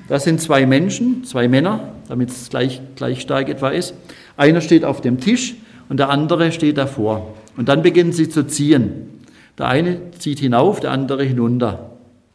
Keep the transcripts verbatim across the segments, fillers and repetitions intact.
Das sind zwei Menschen, zwei Männer, damit es gleich, gleich stark etwa ist. Einer steht auf dem Tisch und der andere steht davor. Und dann beginnen sie zu ziehen. Der eine zieht hinauf, der andere hinunter.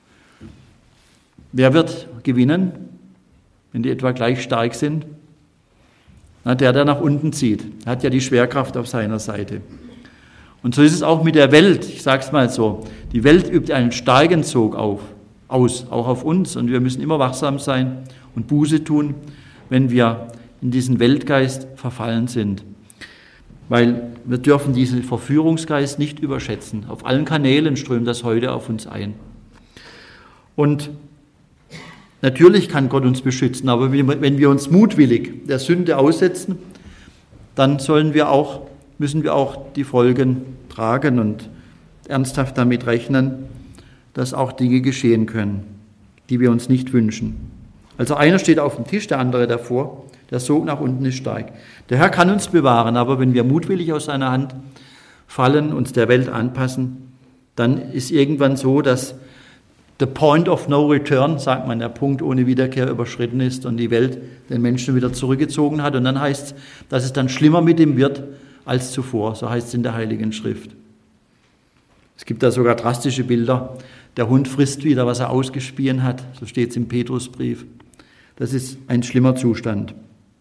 Wer wird gewinnen, wenn die etwa gleich stark sind? Na, der, der nach unten zieht. Er hat ja die Schwerkraft auf seiner Seite. Und so ist es auch mit der Welt. Ich sage es mal so. Die Welt übt einen starken Sog auf, aus, auch auf uns. Und wir müssen immer wachsam sein und Buße tun, wenn wir in diesen Weltgeist verfallen sind. Weil wir dürfen diesen Verführungsgeist nicht überschätzen. Auf allen Kanälen strömt das heute auf uns ein. Und natürlich kann Gott uns beschützen, aber wenn wir uns mutwillig der Sünde aussetzen, dann sollen wir auch, müssen wir auch die Folgen tragen und ernsthaft damit rechnen, dass auch Dinge geschehen können, die wir uns nicht wünschen. Also einer steht auf dem Tisch, der andere davor. Der Sog nach unten ist stark. Der Herr kann uns bewahren, aber wenn wir mutwillig aus seiner Hand fallen, uns der Welt anpassen, dann ist irgendwann so, dass the point of no return, sagt man, der Punkt ohne Wiederkehr überschritten ist und die Welt den Menschen wieder zurückgezogen hat. Und dann heißt es, dass es dann schlimmer mit ihm wird als zuvor. So heißt es in der Heiligen Schrift. Es gibt da sogar drastische Bilder. Der Hund frisst wieder, was er ausgespien hat. So steht es im Petrusbrief. Das ist ein schlimmer Zustand.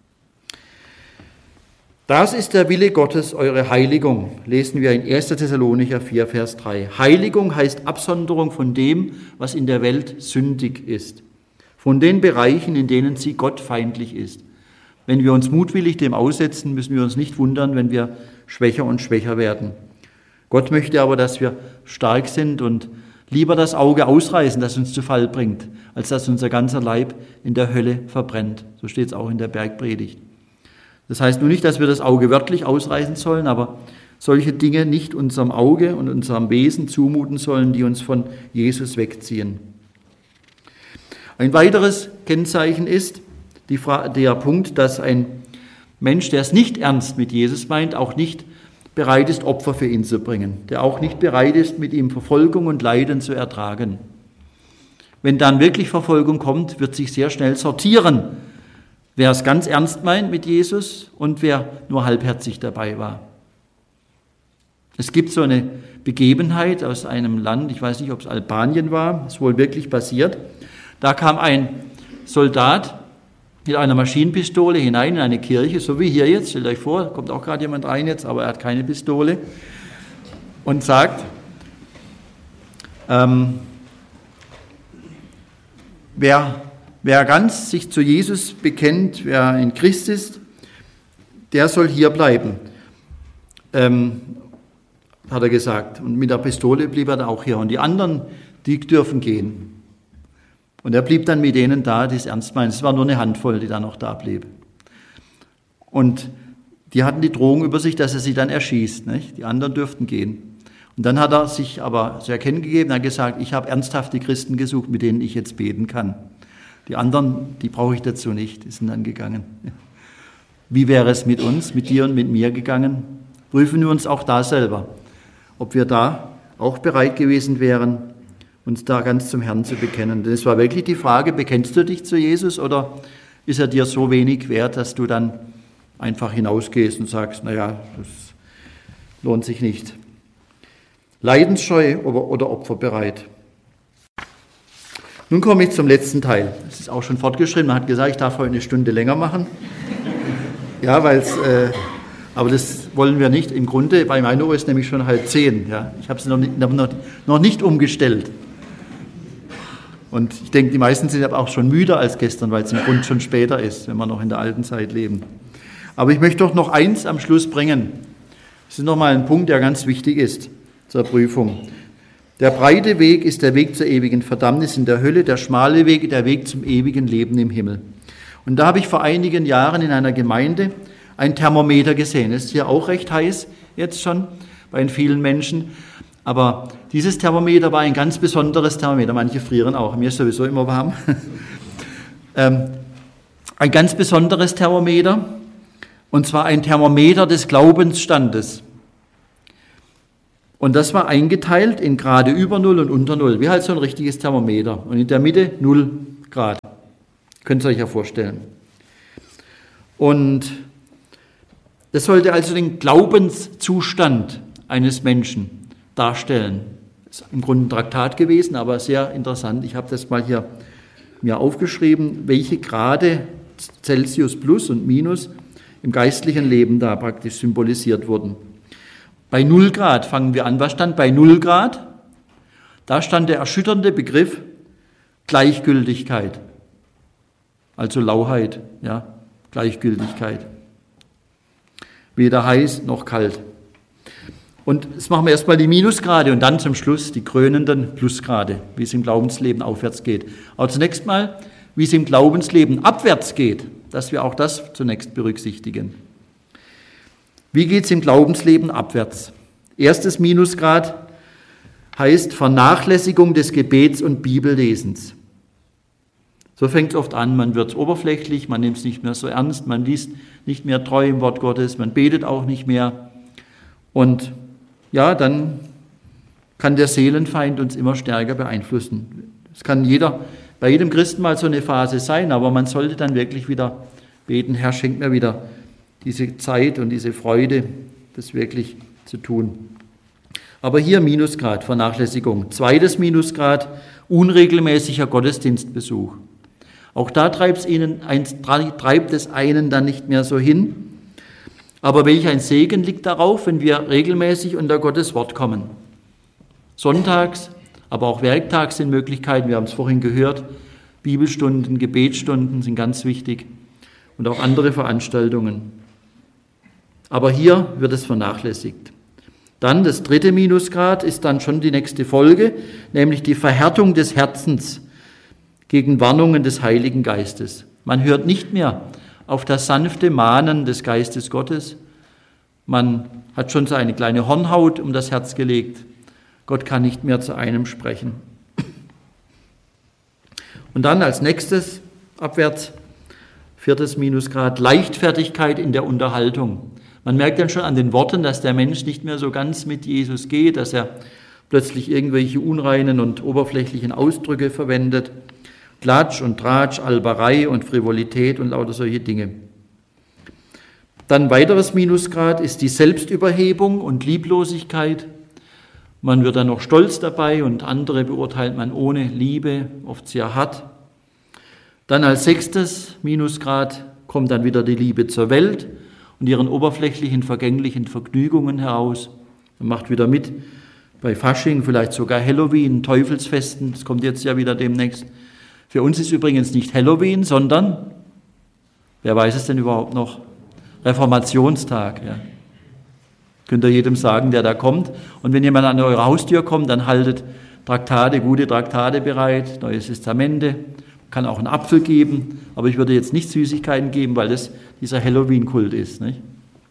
Das ist der Wille Gottes, eure Heiligung, lesen wir in erster Thessalonicher vier, Vers drei. Heiligung heißt Absonderung von dem, was in der Welt sündig ist, von den Bereichen, in denen sie gottfeindlich ist. Wenn wir uns mutwillig dem aussetzen, müssen wir uns nicht wundern, wenn wir schwächer und schwächer werden. Gott möchte aber, dass wir stark sind und lieber das Auge ausreißen, das uns zu Fall bringt, als dass unser ganzer Leib in der Hölle verbrennt. So steht es auch in der Bergpredigt. Das heißt nur nicht, dass wir das Auge wörtlich ausreißen sollen, aber solche Dinge nicht unserem Auge und unserem Wesen zumuten sollen, die uns von Jesus wegziehen. Ein weiteres Kennzeichen ist die Fra- der Punkt, dass ein Mensch, der es nicht ernst mit Jesus meint, auch nicht bereit ist, Opfer für ihn zu bringen, der auch nicht bereit ist, mit ihm Verfolgung und Leiden zu ertragen. Wenn dann wirklich Verfolgung kommt, wird sich sehr schnell sortieren, wer es ganz ernst meint mit Jesus und wer nur halbherzig dabei war. Es gibt so eine Begebenheit aus einem Land, ich weiß nicht, ob es Albanien war, ist wohl wirklich passiert. Da kam ein Soldat mit einer Maschinenpistole hinein in eine Kirche, so wie hier jetzt, stellt euch vor, kommt auch gerade jemand rein jetzt, aber er hat keine Pistole, und sagt, ähm, wer Wer ganz sich zu Jesus bekennt, wer in Christ ist, der soll hier bleiben, ähm, hat er gesagt. Und mit der Pistole blieb er da auch hier. Und die anderen, die dürfen gehen. Und er blieb dann mit denen da, die es ernst meinen. Es war nur eine Handvoll, die da noch da blieb. Und die hatten die Drohung über sich, dass er sie dann erschießt. Nicht? Die anderen dürften gehen. Und dann hat er sich aber zu erkennen gegeben, er hat gesagt, ich habe ernsthaft die Christen gesucht, mit denen ich jetzt beten kann. Die anderen, die brauche ich dazu nicht, die sind dann gegangen. Wie wäre es mit uns, mit dir und mit mir gegangen? Prüfen wir uns auch da selber, ob wir da auch bereit gewesen wären, uns da ganz zum Herrn zu bekennen. Denn es war wirklich die Frage, bekennst du dich zu Jesus oder ist er dir so wenig wert, dass du dann einfach hinausgehst und sagst, naja, das lohnt sich nicht. Leidensscheu oder opferbereit. Nun komme ich zum letzten Teil. Es ist auch schon fortgeschritten. Man hat gesagt, ich darf heute eine Stunde länger machen. Ja, weil es, äh, aber das wollen wir nicht. Im Grunde, bei meiner Uhr ist nämlich schon halb zehn. Ja. Ich habe es noch nicht, noch, noch nicht umgestellt. Und ich denke, die meisten sind aber auch schon müder als gestern, weil es im Grunde schon später ist, wenn wir noch in der alten Zeit leben. Aber ich möchte doch noch eins am Schluss bringen. Das ist nochmal ein Punkt, der ganz wichtig ist zur Prüfung. Der breite Weg ist der Weg zur ewigen Verdammnis in der Hölle, der schmale Weg der Weg zum ewigen Leben im Himmel. Und da habe ich vor einigen Jahren in einer Gemeinde ein Thermometer gesehen. Es ist hier auch recht heiß jetzt schon bei vielen Menschen. Aber dieses Thermometer war ein ganz besonderes Thermometer. Manche frieren auch, mir ist sowieso immer warm. ähm, ein ganz besonderes Thermometer, und zwar ein Thermometer des Glaubensstandes. Und das war eingeteilt in Grade über Null und unter Null, wie halt so ein richtiges Thermometer. Und in der Mitte null Grad. Könnt ihr euch ja vorstellen. Und das sollte also den Glaubenszustand eines Menschen darstellen. Das ist im Grunde ein Traktat gewesen, aber sehr interessant. Ich habe das mal hier mir aufgeschrieben, welche Grade Celsius plus und minus im geistlichen Leben da praktisch symbolisiert wurden. Bei null Grad fangen wir an. Was stand bei null Grad? Da stand der erschütternde Begriff Gleichgültigkeit. Also Lauheit, ja, Gleichgültigkeit. Weder heiß noch kalt. Und jetzt machen wir erstmal die Minusgrade und dann zum Schluss die krönenden Plusgrade, wie es im Glaubensleben aufwärts geht. Aber zunächst mal, wie es im Glaubensleben abwärts geht, dass wir auch das zunächst berücksichtigen. Wie geht es im Glaubensleben abwärts? Erstes Minusgrad heißt Vernachlässigung des Gebets und Bibellesens. So fängt es oft an, man wird oberflächlich, man nimmt es nicht mehr so ernst, man liest nicht mehr treu im Wort Gottes, man betet auch nicht mehr. Und ja, dann kann der Seelenfeind uns immer stärker beeinflussen. Es kann jeder, bei jedem Christen mal so eine Phase sein, aber man sollte dann wirklich wieder beten, Herr, schenk mir wieder diese Zeit und diese Freude, das wirklich zu tun. Aber hier Minusgrad, Vernachlässigung. Zweites Minusgrad, unregelmäßiger Gottesdienstbesuch. Auch da treibt es, ihnen, treibt es einen dann nicht mehr so hin. Aber welch ein Segen liegt darauf, wenn wir regelmäßig unter Gottes Wort kommen. Sonntags, aber auch werktags sind Möglichkeiten, wir haben es vorhin gehört, Bibelstunden, Gebetsstunden sind ganz wichtig und auch andere Veranstaltungen. Aber hier wird es vernachlässigt. Dann das dritte Minusgrad ist dann schon die nächste Folge, nämlich die Verhärtung des Herzens gegen Warnungen des Heiligen Geistes. Man hört nicht mehr auf das sanfte Mahnen des Geistes Gottes. Man hat schon so eine kleine Hornhaut um das Herz gelegt. Gott kann nicht mehr zu einem sprechen. Und dann als nächstes, abwärts, viertes Minusgrad, Leichtfertigkeit in der Unterhaltung. Man merkt dann schon an den Worten, dass der Mensch nicht mehr so ganz mit Jesus geht, dass er plötzlich irgendwelche unreinen und oberflächlichen Ausdrücke verwendet. Klatsch und Tratsch, Alberei und Frivolität und lauter solche Dinge. Dann weiteres Minusgrad ist die Selbstüberhebung und Lieblosigkeit. Man wird dann noch stolz dabei und andere beurteilt man ohne Liebe, oft sehr hart. Dann als sechstes Minusgrad kommt dann wieder die Liebe zur Welt und ihren oberflächlichen, vergänglichen Vergnügungen heraus. Man macht wieder mit bei Fasching, vielleicht sogar Halloween, Teufelsfesten, das kommt jetzt ja wieder demnächst. Für uns ist übrigens nicht Halloween, sondern, wer weiß es denn überhaupt noch, Reformationstag. Ja. Könnt ihr jedem sagen, der da kommt. Und wenn jemand an eure Haustür kommt, dann haltet Traktate, gute Traktate bereit, Neues Testamente, kann auch einen Apfel geben, aber ich würde jetzt nicht Süßigkeiten geben, weil das dieser Halloween-Kult ist. Nicht?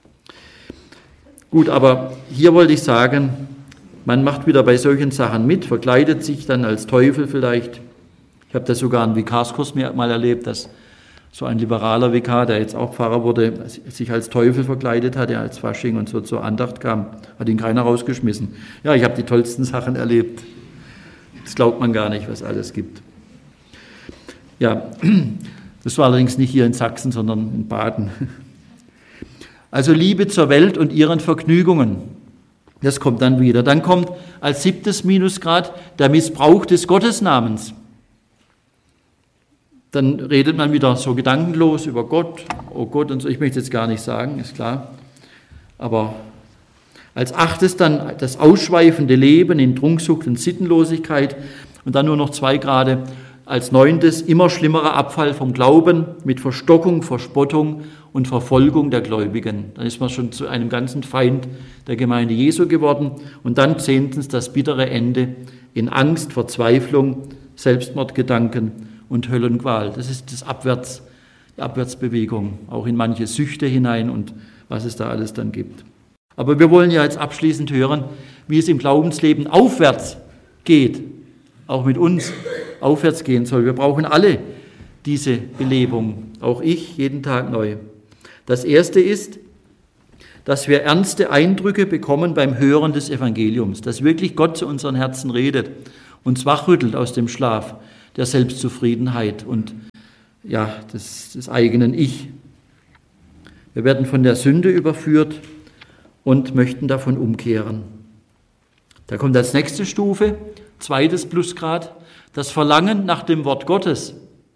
Gut, aber hier wollte ich sagen, man macht wieder bei solchen Sachen mit, verkleidet sich dann als Teufel vielleicht. Ich habe das sogar im Vikarskurs mal erlebt, dass so ein liberaler Vikar, der jetzt auch Pfarrer wurde, sich als Teufel verkleidet hatte, als Fasching und so zur Andacht kam, hat ihn keiner rausgeschmissen. Ja, ich habe die tollsten Sachen erlebt. Das glaubt man gar nicht, was alles gibt. Ja, das war allerdings nicht hier in Sachsen, sondern in Baden. Also Liebe zur Welt und ihren Vergnügungen. Das kommt dann wieder. Dann kommt als siebtes Minusgrad der Missbrauch des Gottesnamens. Dann redet man wieder so gedankenlos über Gott, oh Gott und so. Ich möchte jetzt gar nicht sagen, ist klar. Aber als achtes dann das ausschweifende Leben in Trunksucht und Sittenlosigkeit. Und dann nur noch zwei Grade. Als neuntes immer schlimmerer Abfall vom Glauben mit Verstockung, Verspottung und Verfolgung der Gläubigen. Dann ist man schon zu einem ganzen Feind der Gemeinde Jesu geworden. Und dann zehntens das bittere Ende in Angst, Verzweiflung, Selbstmordgedanken und Höllenqual. Das ist das Abwärts, die Abwärtsbewegung, auch in manche Süchte hinein und was es da alles dann gibt. Aber wir wollen ja jetzt abschließend hören, wie es im Glaubensleben aufwärts geht, auch mit uns aufwärts gehen soll. Wir brauchen alle diese Belebung, auch ich, jeden Tag neu. Das Erste ist, dass wir ernste Eindrücke bekommen beim Hören des Evangeliums, dass wirklich Gott zu unseren Herzen redet, uns wachrüttelt aus dem Schlaf der Selbstzufriedenheit und ja, des, des eigenen Ich. Wir werden von der Sünde überführt und möchten davon umkehren. Da kommt als nächste Stufe, zweites Plusgrad, das Verlangen nach dem Wort Gottes.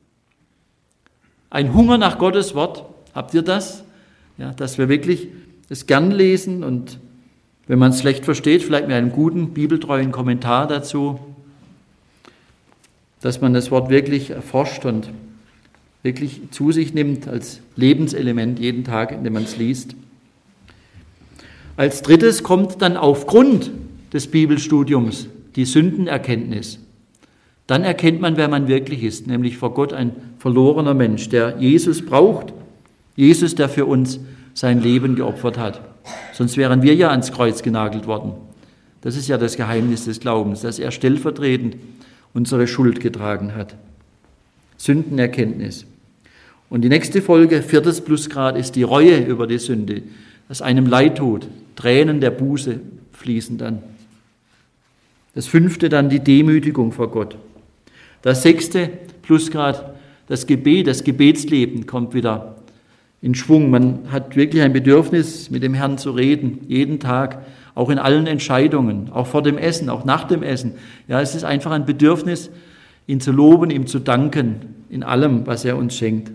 Ein Hunger nach Gottes Wort, habt ihr das? Ja, dass wir wirklich es gern lesen und wenn man es schlecht versteht, vielleicht mit einem guten, bibeltreuen Kommentar dazu, dass man das Wort wirklich erforscht und wirklich zu sich nimmt als Lebenselement jeden Tag, indem man es liest. Als drittes kommt dann aufgrund des Bibelstudiums die Sündenerkenntnis. Dann erkennt man, wer man wirklich ist, nämlich vor Gott ein verlorener Mensch, der Jesus braucht. Jesus, der für uns sein Leben geopfert hat. Sonst wären wir ja ans Kreuz genagelt worden. Das ist ja das Geheimnis des Glaubens, dass er stellvertretend unsere Schuld getragen hat. Sündenerkenntnis. Und die nächste Folge, viertes Plusgrad, ist die Reue über die Sünde, dass einem leid tut. Tränen der Buße fließen dann. Das fünfte dann die Demütigung vor Gott. Das sechste Plusgrad, das Gebet, das Gebetsleben kommt wieder in Schwung. Man hat wirklich ein Bedürfnis, mit dem Herrn zu reden, jeden Tag, auch in allen Entscheidungen, auch vor dem Essen, auch nach dem Essen. Ja, es ist einfach ein Bedürfnis, ihn zu loben, ihm zu danken, in allem, was er uns schenkt.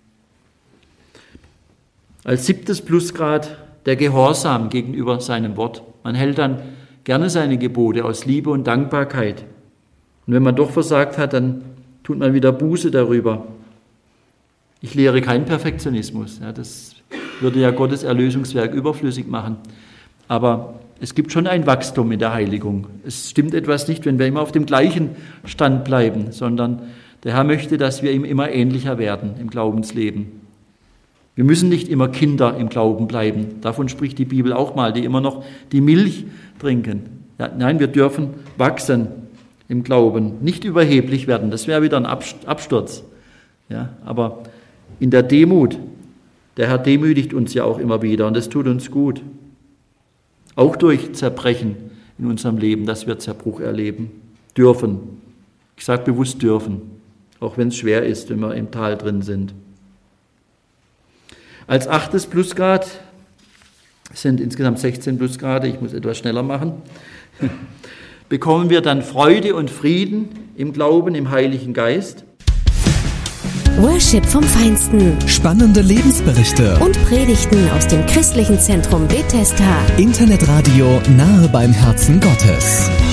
Als siebtes Plusgrad der Gehorsam gegenüber seinem Wort. Man hält dann gerne seine Gebote aus Liebe und Dankbarkeit. Und wenn man doch versagt hat, dann tut man wieder Buße darüber. Ich lehre keinen Perfektionismus. Ja, das würde ja Gottes Erlösungswerk überflüssig machen. Aber es gibt schon ein Wachstum in der Heiligung. Es stimmt etwas nicht, wenn wir immer auf dem gleichen Stand bleiben, sondern der Herr möchte, dass wir ihm immer ähnlicher werden im Glaubensleben. Wir müssen nicht immer Kinder im Glauben bleiben. Davon spricht die Bibel auch mal, die immer noch die Milch trinken. Ja, nein, wir dürfen wachsen im Glauben, nicht überheblich werden. Das wäre wieder ein Absturz. Ja, aber in der Demut, der Herr demütigt uns ja auch immer wieder und das tut uns gut. Auch durch Zerbrechen in unserem Leben, dass wir Zerbruch erleben dürfen. Ich sage bewusst dürfen, auch wenn es schwer ist, wenn wir im Tal drin sind. Als achtes Plusgrad, es sind insgesamt sechzehn Plusgrade, ich muss etwas schneller machen, bekommen wir dann Freude und Frieden im Glauben, im Heiligen Geist. Worship vom Feinsten. Spannende Lebensberichte. Und Predigten aus dem christlichen Zentrum Bethesda. Internetradio nahe beim Herzen Gottes.